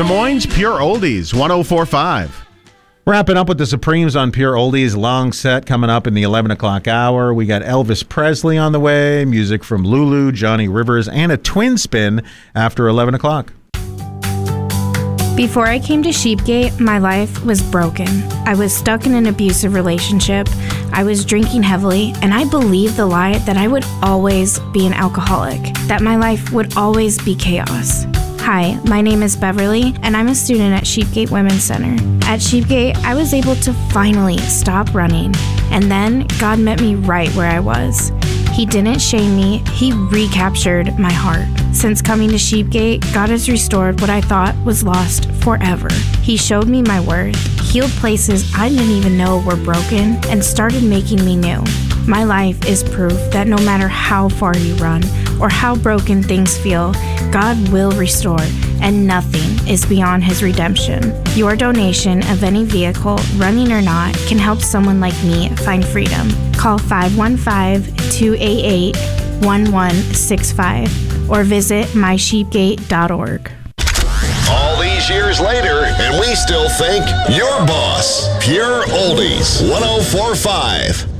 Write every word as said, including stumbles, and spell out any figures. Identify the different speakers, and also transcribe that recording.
Speaker 1: Des Moines Pure Oldies, one oh four point five.
Speaker 2: Wrapping up with the Supremes on Pure Oldies. Long set coming up in the eleven o'clock hour. We got Elvis Presley on the way, music from Lulu, Johnny Rivers, and a twin spin after eleven o'clock.
Speaker 3: Before I came to Sheepgate, my life was broken. I was stuck in an abusive relationship. I was drinking heavily, and I believed the lie that I would always be an alcoholic, that my life would always be chaos. Hi, my name is Beverly, and I'm a student at Sheepgate Women's Center. At Sheepgate, I was able to finally stop running, and then God met me right where I was. He didn't shame me, He recaptured my heart. Since coming to Sheepgate, God has restored what I thought was lost forever. He showed me my worth, healed places I didn't even know were broken, and started making me new. My life is proof that no matter how far you run or how broken things feel, God will restore, and nothing is beyond His redemption. Your donation of any vehicle, running or not, can help someone like me find freedom. Call five one five, two eight eight, one one six five or visit my sheepgate dot org.
Speaker 4: All these years later, and we still think your boss. Pure Oldies, one oh four point five.